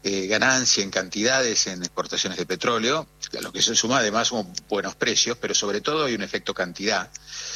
ganancia en cantidades en exportaciones de petróleo, a lo que se suma además buenos precios, pero sobre todo hay un efecto cantidad.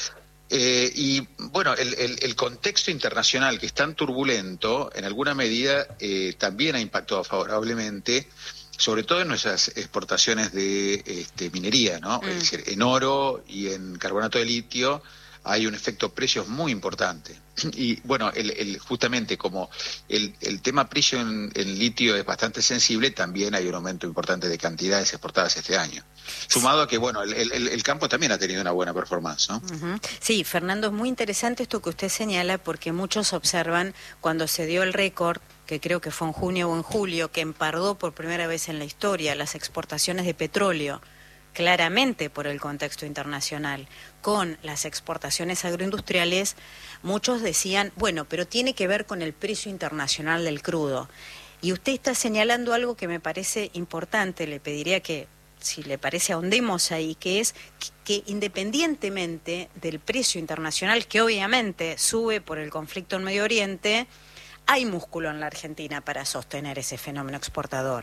Y bueno, el contexto internacional que es tan turbulento, en alguna medida también ha impactado favorablemente, sobre todo en nuestras exportaciones de minería, ¿no? Es decir, en oro y en carbonato de litio hay un efecto precios muy importante. Y bueno, justamente como el tema precio en litio es bastante sensible, también hay un aumento importante de cantidades exportadas este año. Sumado a que, bueno, el campo también ha tenido una buena performance, ¿no? Sí, Fernando, es muy interesante esto que usted señala, porque muchos observan cuando se dio el récord, que creo que fue en junio o en julio, que empardó por primera vez en la historia las exportaciones de petróleo, claramente por el contexto internacional, con las exportaciones agroindustriales, muchos decían, bueno, pero tiene que ver con el precio internacional del crudo. Y usted está señalando algo que me parece importante, le pediría que, si le parece, ahondemos ahí, que es que independientemente del precio internacional, que obviamente sube por el conflicto en Medio Oriente, hay músculo en la Argentina para sostener ese fenómeno exportador.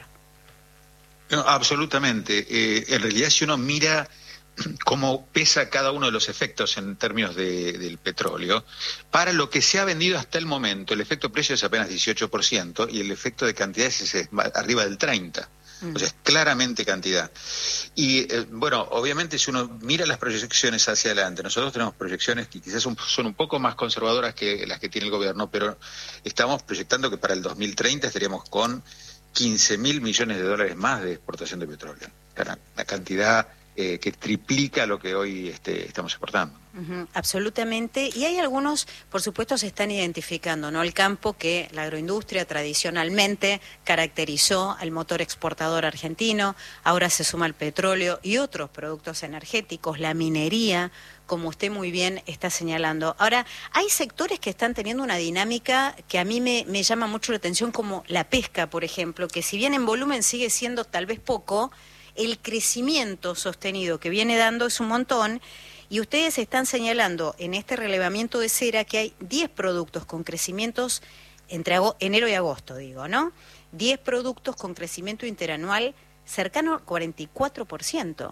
No, absolutamente. En realidad, si uno mira cómo pesa cada uno de los efectos en términos del petróleo, para lo que se ha vendido hasta el momento, el efecto precio es apenas 18% y el efecto de cantidades es arriba del 30%. O sea, es claramente cantidad. Y bueno, obviamente si uno mira las proyecciones hacia adelante, nosotros tenemos proyecciones que quizás son un poco más conservadoras que las que tiene el gobierno, pero estamos proyectando que para el 2030 estaríamos con 15.000 millones de dólares más de exportación de petróleo. Una cantidad que triplica lo que hoy estamos exportando. Absolutamente. Y hay algunos, por supuesto, se están identificando, ¿no? El campo que la agroindustria tradicionalmente caracterizó al motor exportador argentino, ahora se suma el petróleo y otros productos energéticos, la minería, como usted muy bien está señalando. Ahora, hay sectores que están teniendo una dinámica que a mí me llama mucho la atención, como la pesca, por ejemplo, que si bien en volumen sigue siendo tal vez poco, el crecimiento sostenido que viene dando es un montón, y ustedes están señalando en este relevamiento de cera que hay 10 productos con crecimientos entre enero y agosto, digo, ¿no? 10 productos con crecimiento interanual cercano al 44%.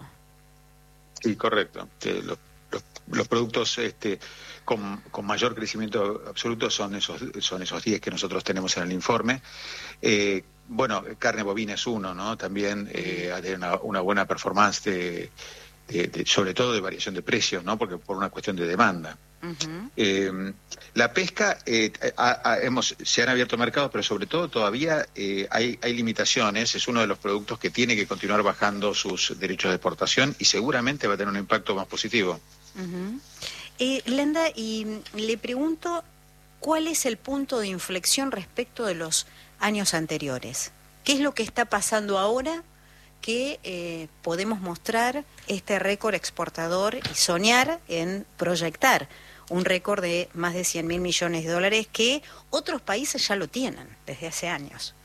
Sí, correcto. Los productos con mayor crecimiento absoluto son esos 10 que nosotros tenemos en el informe. Bueno, carne bovina es uno, ¿no? También ha tenido una buena performance sobre todo de variación de precios, ¿no? Porque por una cuestión de demanda. La pesca, se han abierto mercados, pero sobre todo todavía hay limitaciones. Es uno de los productos que tiene que continuar bajando sus derechos de exportación y seguramente va a tener un impacto más positivo. Lenda, y le pregunto, ¿cuál es el punto de inflexión respecto de los años anteriores? ¿Qué es lo que está pasando ahora que podemos mostrar este récord exportador y soñar en proyectar un récord de más de 100.000 millones de dólares que otros países ya lo tienen desde hace años?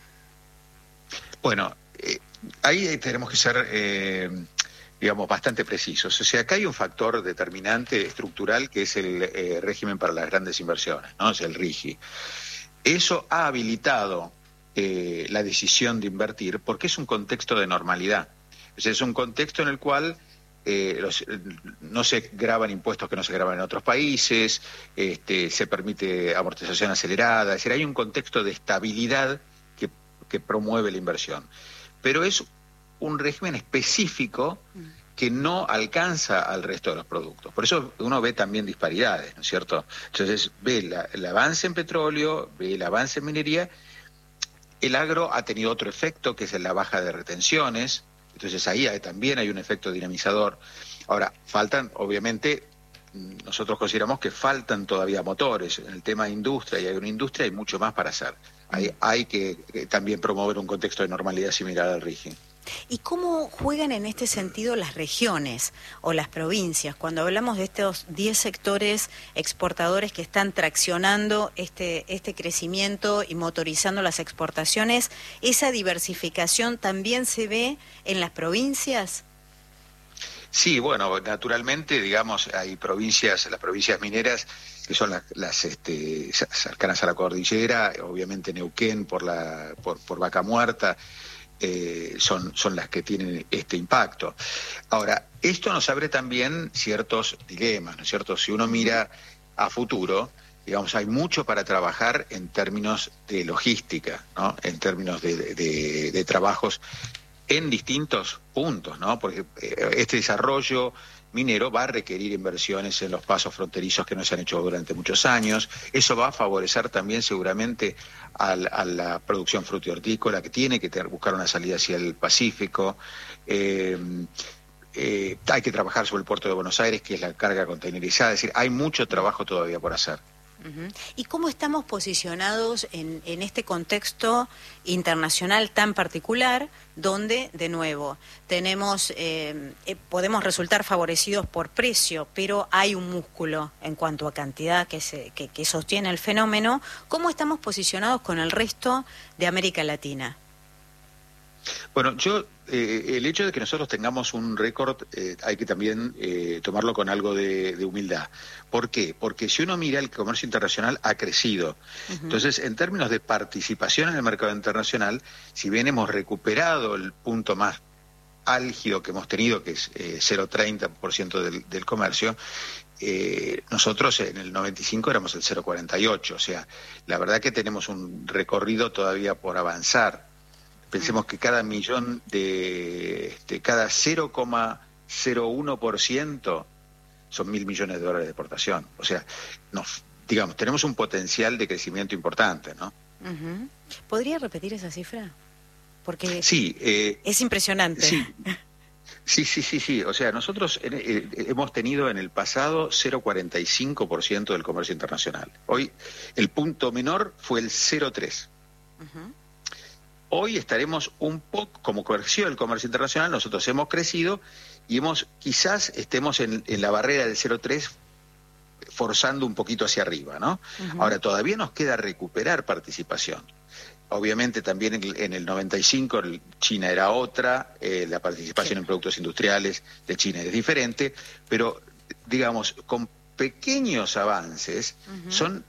Bueno, ahí tenemos que ser, digamos, bastante precisos. O sea, acá hay un factor determinante estructural que es el régimen para las grandes inversiones, ¿no? Es el RIGI. Eso ha habilitado la decisión de invertir porque es un contexto de normalidad. O sea, es un contexto en el cual no se graban impuestos que no se graban en otros países, se permite amortización acelerada, es decir, hay un contexto de estabilidad que promueve la inversión. Pero es un régimen específico que no alcanza al resto de los productos. Por eso uno ve también disparidades, ¿no es cierto? Entonces ve el avance en petróleo, ve el avance en minería. El agro ha tenido otro efecto, que es la baja de retenciones, entonces ahí también hay un efecto dinamizador. Ahora, faltan, obviamente, nosotros consideramos que faltan todavía motores. En el tema de industria y agroindustria hay mucho más para hacer. Hay que también promover un contexto de normalidad similar al RIGI. ¿Y cómo juegan en este sentido las regiones o las provincias? Cuando hablamos de estos 10 sectores exportadores que están traccionando este crecimiento y motorizando las exportaciones, ¿esa diversificación también se ve en las provincias? Sí, bueno, naturalmente, digamos, hay provincias, las provincias mineras que son las cercanas a la cordillera, obviamente Neuquén por Vaca Muerta, son las que tienen este impacto. Ahora, esto nos abre también ciertos dilemas, ¿no es cierto? Si uno mira a futuro, digamos, hay mucho para trabajar en términos de logística, ¿no? En términos de trabajos en distintos puntos, ¿no? Porque este desarrollo minero va a requerir inversiones en los pasos fronterizos que no se han hecho durante muchos años. Eso va a favorecer también seguramente a la producción frutícola, que tiene que buscar una salida hacia el Pacífico. Hay que trabajar sobre el puerto de Buenos Aires, que es la carga containerizada. Es decir, hay mucho trabajo todavía por hacer. ¿Y cómo estamos posicionados en este contexto internacional tan particular, donde, de nuevo, tenemos podemos resultar favorecidos por precio, pero hay un músculo en cuanto a cantidad que sostiene el fenómeno? ¿Cómo estamos posicionados con el resto de América Latina? Bueno, el hecho de que nosotros tengamos un récord hay que también tomarlo con algo de humildad. ¿Por qué? Porque si uno mira, el comercio internacional ha crecido. Entonces, en términos de participación en el mercado internacional, si bien hemos recuperado el punto más álgido que hemos tenido, que es 0,30% del comercio, nosotros en el 95 éramos el 0,48. O sea, la verdad que tenemos un recorrido todavía por avanzar. Pensemos que cada millón cada 0,01% son $1.000 millones de exportación. O sea, tenemos un potencial de crecimiento importante, ¿no? ¿Podría repetir esa cifra? Porque sí, es impresionante. Sí. O sea, nosotros hemos tenido en el pasado 0,45% del comercio internacional. Hoy el punto menor fue el 0,3%. Hoy estaremos un poco, como creció el comercio internacional, nosotros hemos crecido y quizás estemos en la barrera del 0,3 forzando un poquito hacia arriba, ¿no? Ahora, todavía nos queda recuperar participación. Obviamente también en el 95 China era otra, la participación en productos industriales de China es diferente, pero digamos, con pequeños avances son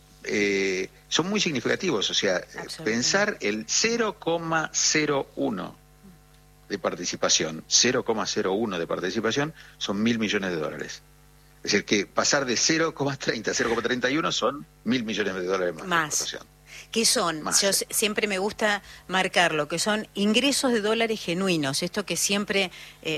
muy significativos. O sea, pensar el 0,01 de participación, 0,01 de participación son $1.000 millones. Es decir, que pasar de 0,30 a 0,31 son $1.000 millones más. ¿Qué son? Yo siempre me gusta marcarlo, que son ingresos de dólares genuinos, esto que siempre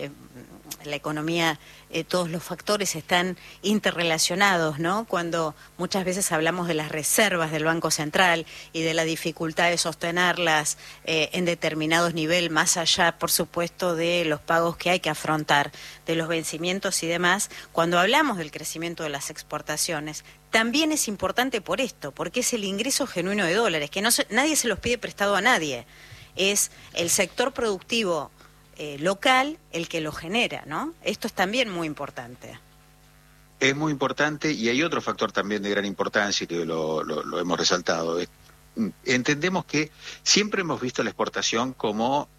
la economía, todos los factores están interrelacionados, ¿no? Cuando muchas veces hablamos de las reservas del Banco Central y de la dificultad de sostenerlas en determinados niveles, más allá, por supuesto, de los pagos que hay que afrontar, de los vencimientos y demás, cuando hablamos del crecimiento de las exportaciones, también es importante por esto, porque es el ingreso genuino de dólares, que nadie se los pide prestado a nadie, es el sector productivo local el que lo genera, ¿no? Esto es también muy importante. Es muy importante, y hay otro factor también de gran importancia que lo hemos resaltado. Entendemos que siempre hemos visto la exportación como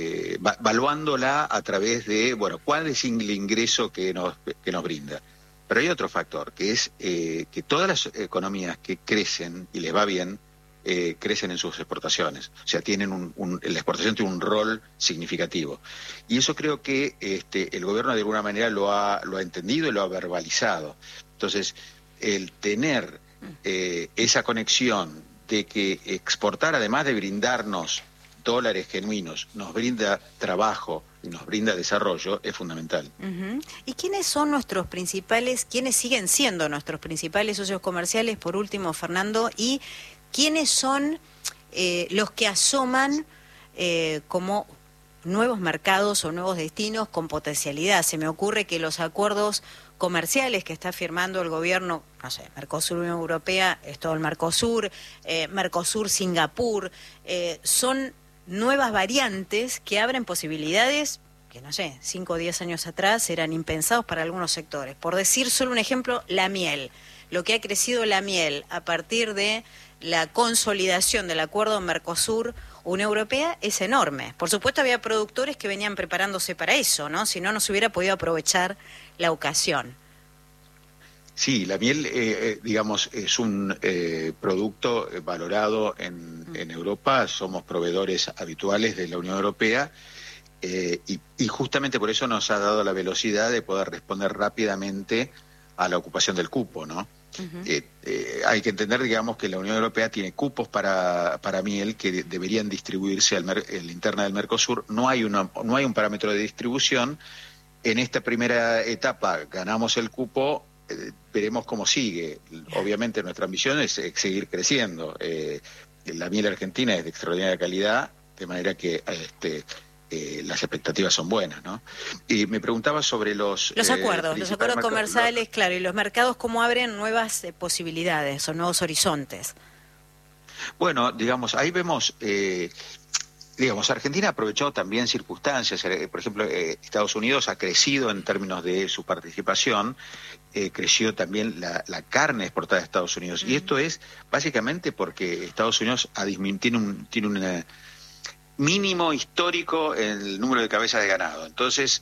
valuándola a través de, bueno, cuál es el ingreso que nos brinda. Pero hay otro factor, que es que todas las economías que crecen y les va bien, crecen en sus exportaciones. O sea, la exportación tiene un rol significativo. Y eso creo que el gobierno de alguna manera lo ha entendido y lo ha verbalizado. Entonces, el tener esa conexión de que exportar, además de brindarnos dólares genuinos, nos brinda trabajo y nos brinda desarrollo, es fundamental. ¿Y quiénes son quiénes siguen siendo nuestros principales socios comerciales, por último, Fernando? ¿Y quiénes son los que asoman como nuevos mercados o nuevos destinos con potencialidad? Se me ocurre que los acuerdos comerciales que está firmando el gobierno, no sé, Mercosur, Unión Europea, es todo el Mercosur, Mercosur-Singapur, son nuevas variantes que abren posibilidades que, no sé, 5 o 10 años atrás eran impensados para algunos sectores. Por decir solo un ejemplo, la miel. Lo que ha crecido la miel a partir de la consolidación del acuerdo Mercosur-Unión Europea es enorme. Por supuesto había productores que venían preparándose para eso, ¿no? Si no, no se hubiera podido aprovechar la ocasión. Sí, la miel, digamos, es un producto valorado en Europa. Somos proveedores habituales de la Unión Europea y justamente por eso nos ha dado la velocidad de poder responder rápidamente a la ocupación del cupo, ¿no? Hay que entender, digamos, que la Unión Europea tiene cupos para miel que deberían distribuirse en la interna del Mercosur. No hay un parámetro de distribución. En esta primera etapa ganamos el cupo. Veremos cómo sigue. Obviamente nuestra ambición es seguir creciendo. La miel argentina es de extraordinaria calidad, de manera que las expectativas son buenas, ¿no? Y me preguntaba sobre los acuerdos comerciales, claro, y los mercados, cómo abren nuevas posibilidades o nuevos horizontes. Bueno, digamos, ahí vemos... Digamos, Argentina ha aprovechado también circunstancias. Por ejemplo, Estados Unidos ha crecido en términos de su participación, creció también la carne exportada a Estados Unidos. Y esto es básicamente porque Estados Unidos tiene un mínimo histórico en el número de cabezas de ganado. Entonces,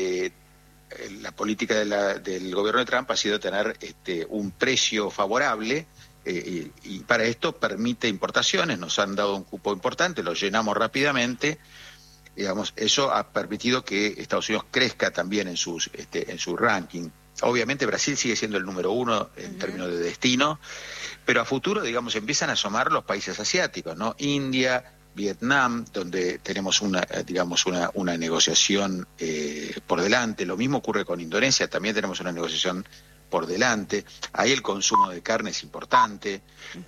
la política del gobierno de Trump ha sido tener un precio favorable. Y para esto permite importaciones, nos han dado un cupo importante, lo llenamos rápidamente, digamos, eso ha permitido que Estados Unidos crezca también en su ranking. Obviamente Brasil sigue siendo el número 1 en términos de destino, pero a futuro, digamos, empiezan a asomar los países asiáticos, ¿no? India, Vietnam, donde tenemos una negociación por delante. Lo mismo ocurre con Indonesia, también tenemos una negociación por delante. Ahí el consumo de carne es importante.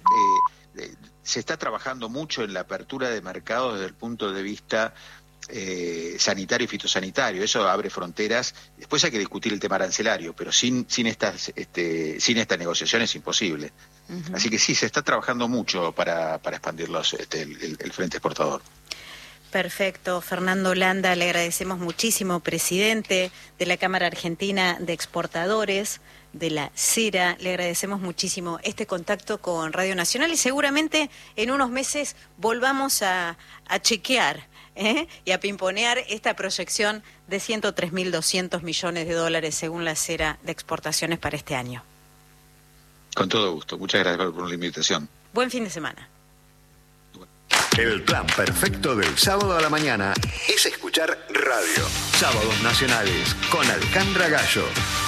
Se está trabajando mucho en la apertura de mercados desde el punto de vista sanitario y fitosanitario. Eso abre fronteras. Después hay que discutir el tema arancelario, pero sin esta negociación es imposible. Así que sí, se está trabajando mucho para expandir el frente exportador. Perfecto. Fernando Landa, le agradecemos muchísimo, presidente de la Cámara Argentina de Exportadores, de la CERA. Le agradecemos muchísimo este contacto con Radio Nacional y seguramente en unos meses volvamos a chequear y a pimponear esta proyección de 103.200 millones de dólares según la CERA de exportaciones para este año. Con todo gusto. Muchas gracias por la invitación. Buen fin de semana. El plan perfecto del sábado a la mañana es escuchar radio. Sábados Nacionales con Alejandra Gallo.